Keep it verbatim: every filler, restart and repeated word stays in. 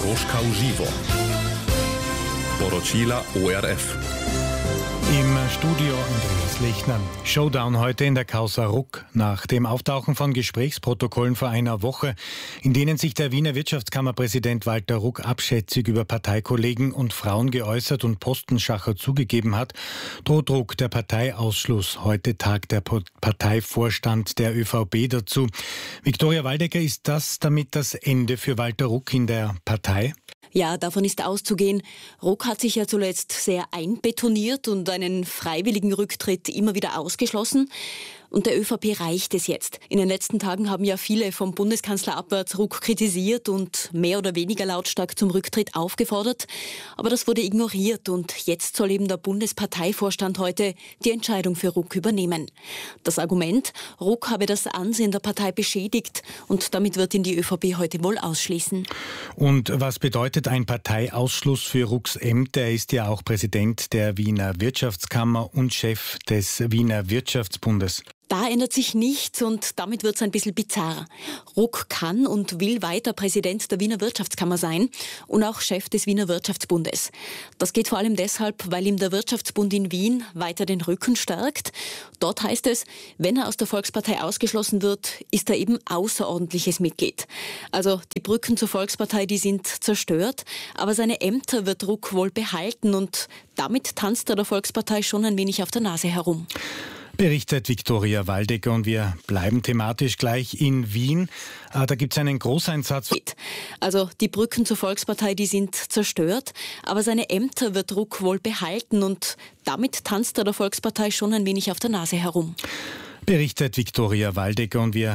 Troszka Uživo. Poročila O R F. Im Studio Andreas Lechner. Showdown heute in der Causa Ruck. Nach dem Auftauchen von Gesprächsprotokollen vor einer Woche, in denen sich der Wiener Wirtschaftskammerpräsident Walter Ruck abschätzig über Parteikollegen und Frauen geäußert und Postenschacher zugegeben hat, droht Ruck der Parteiausschluss. Heute tagt der Parteivorstand der ÖVP dazu. Viktoria Waldecker, ist das damit das Ende für Walter Ruck in der Partei? Ja, davon ist auszugehen. Ruck hat sich ja zuletzt sehr einbetoniert und einen freiwilligen Rücktritt immer wieder ausgeschlossen. Und der ÖVP reicht es jetzt. In den letzten Tagen haben ja viele vom Bundeskanzler abwärts Ruck kritisiert und mehr oder weniger lautstark zum Rücktritt aufgefordert. Aber das wurde ignoriert und jetzt soll eben der Bundesparteivorstand heute die Entscheidung für Ruck übernehmen. Das Argument, Ruck habe das Ansehen der Partei beschädigt und damit wird ihn die ÖVP heute wohl ausschließen. Und was bedeutet ein Parteiausschluss für Rucks Ämter? Er ist ja auch Präsident der Wiener Wirtschaftskammer und Chef des Wiener Wirtschaftsbundes. Da ändert sich nichts und damit wird es ein bisschen bizarr. Ruck kann und will weiter Präsident der Wiener Wirtschaftskammer sein und auch Chef des Wiener Wirtschaftsbundes. Das geht vor allem deshalb, weil ihm der Wirtschaftsbund in Wien weiter den Rücken stärkt. Dort heißt es, wenn er aus der Volkspartei ausgeschlossen wird, ist er eben außerordentliches Mitglied. Also die Brücken zur Volkspartei, die sind zerstört, aber seine Ämter wird Ruck wohl behalten und damit tanzt er der Volkspartei schon ein wenig auf der Nase herum. Berichtet Viktoria Waldecker und wir bleiben thematisch gleich in Wien. Da gibt es einen Großeinsatz. Also die Brücken zur Volkspartei, die sind zerstört, aber seine Ämter wird Ruck wohl behalten und damit tanzt er der Volkspartei schon ein wenig auf der Nase herum. Berichtet Viktoria Waldecker und wir